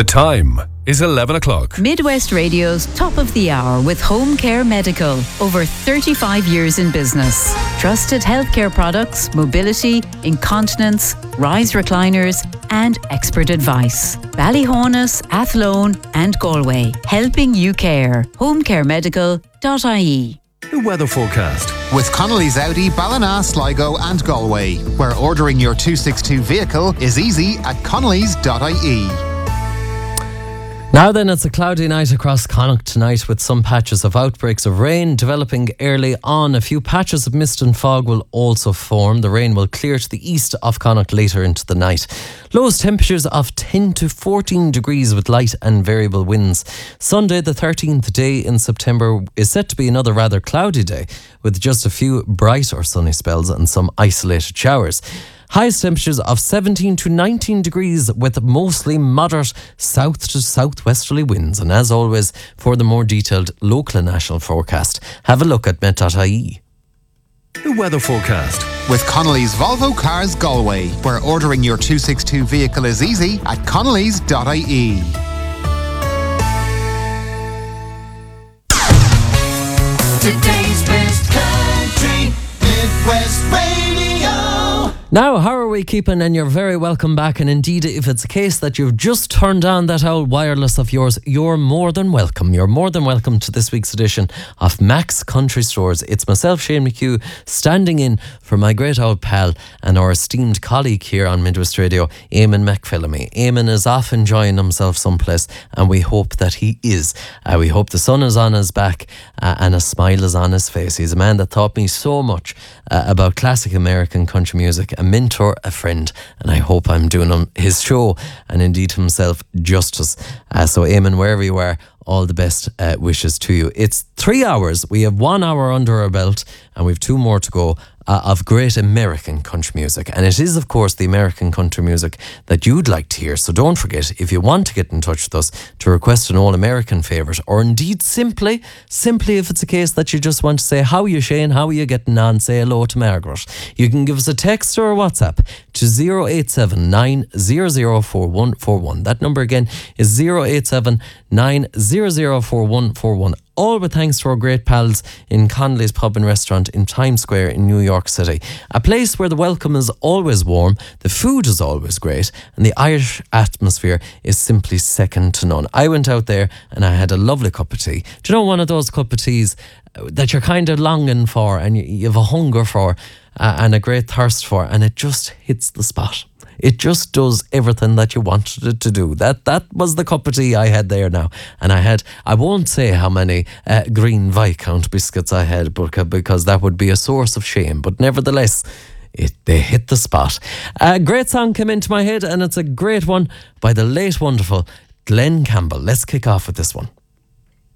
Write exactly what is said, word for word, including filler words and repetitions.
The time is eleven o'clock. Midwest Radio's Top of the Hour with Home Care Medical. Over thirty-five years in business. Trusted healthcare products, mobility, incontinence, rise recliners and expert advice. Ballyhonus, Athlone and Galway. Helping you care. home care medical dot I E. The weather forecast. With Connolly's Audi, Ballina, Sligo and Galway, where ordering your two sixty-two vehicle is easy at connellys dot I E. Now then, it's a cloudy night across Connacht tonight with some patches of outbreaks of rain developing early on. A few patches of mist and fog will also form. The rain will clear to the east of Connacht later into the night. Lowest temperatures of ten to fourteen degrees with light and variable winds. Sunday the thirteenth day in September is set to be another rather cloudy day with just a few bright or sunny spells and some isolated showers. Highest temperatures of seventeen to nineteen degrees with mostly moderate south to southwesterly winds. And as always, for the more detailed local and national forecast, have a look at met dot I E. The weather forecast. With Connolly's Volvo Cars Galway, where ordering your two sixty-two vehicle is easy at connellys dot I E. Today's best country, Midwest Radio. Now, how are we keeping? And you're very welcome back. And indeed, if it's a case that you've just turned on that old wireless of yours, you're more than welcome. You're more than welcome to this week's edition of Mac's Country Stores. It's myself, Shane McHugh, standing in for my great old pal and our esteemed colleague here on Midwest Radio, Eamon McPhillamy. Eamon is off enjoying himself someplace, and we hope that he is. Uh, we hope the sun is on his back uh, and a smile is on his face. He's a man that taught me so much uh, about classic American country music. A mentor, a friend, and I hope I'm doing him his show and indeed himself justice. Uh, so Eamon, wherever you are, all the best uh, wishes to you. It's three hours. We have one hour under our belt and we've two more to go uh, of great American country music. And it is, of course, the American country music that you'd like to hear. So don't forget, if you want to get in touch with us to request an all-American favourite, or indeed simply, simply if it's a case that you just want to say, how are you, Shane? How are you getting on? Say hello to Margaret. You can give us a text or a WhatsApp to zero eight seven nine zero zero four one four one. That number again is zero eight seven nine zero zero four one four one. All with thanks to our great pals in Connolly's Pub and Restaurant in Times Square in New York City. A place where the welcome is always warm, the food is always great, and the Irish atmosphere is simply second to none. I went out there and I had a lovely cup of tea. Do you know one of those cup of teas that you're kind of longing for and you, you have a hunger for uh, and a great thirst for, and it just hits the spot. It just does everything that you wanted it to do. That that was the cup of tea I had there now. And I had, I won't say how many uh, green Viscount biscuits I had, but, because that would be a source of shame. But nevertheless, it they hit the spot. A great song came into my head, and it's a great one by the late wonderful Glenn Campbell. Let's kick off with this one.